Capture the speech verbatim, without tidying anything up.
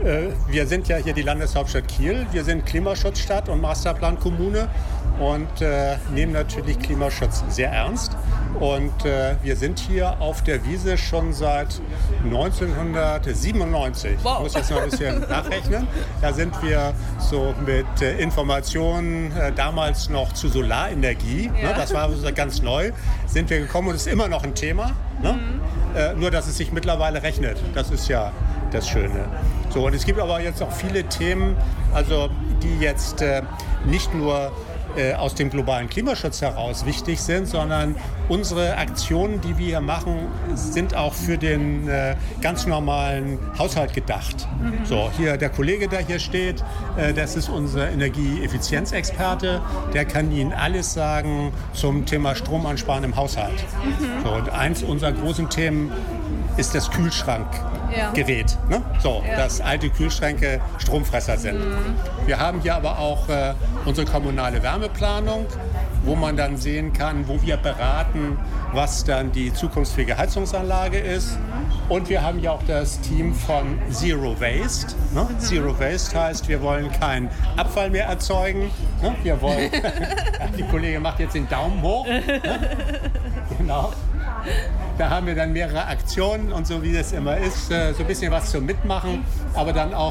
Wir sind ja hier die Landeshauptstadt Kiel. Wir sind Klimaschutzstadt und Masterplan-Kommune und äh, nehmen natürlich Klimaschutz sehr ernst. Und äh, wir sind hier auf der Wiese schon seit neunzehnhundertsiebenundneunzig. Wow. Ich muss jetzt noch ein bisschen nachrechnen. Da sind wir so mit äh, Informationen äh, damals noch zu Solarenergie, ja. ne, das war ganz neu, sind wir gekommen und ist immer noch ein Thema. Ne? Mhm. Äh, nur, dass es sich mittlerweile rechnet. Das ist ja das Schöne. So, und es gibt aber jetzt auch viele Themen, also die jetzt äh, nicht nur äh, aus dem globalen Klimaschutz heraus wichtig sind, sondern unsere Aktionen, die wir hier machen, sind auch für den äh, ganz normalen Haushalt gedacht. Mhm. So, hier der Kollege, der hier steht, äh, das ist unser Energieeffizienzexperte, der kann Ihnen alles sagen zum Thema Stromansparen im Haushalt. Mhm. So, und eins unserer großen Themen ist das Kühlschrankgerät, ja. ne? so, ja. dass alte Kühlschränke Stromfresser sind. Mhm. Wir haben hier aber auch äh, unsere kommunale Wärmeplanung, wo man dann sehen kann, wo wir beraten, was dann die zukunftsfähige Heizungsanlage ist. Und wir haben ja auch das Team von Zero Waste. Ne? Mhm. Zero Waste heißt, wir wollen keinen Abfall mehr erzeugen. Ne? Wir wollen, die Kollegin macht jetzt den Daumen hoch. Ne? Genau. Da haben wir dann mehrere Aktionen und so wie das immer ist, so ein bisschen was zum Mitmachen, aber dann auch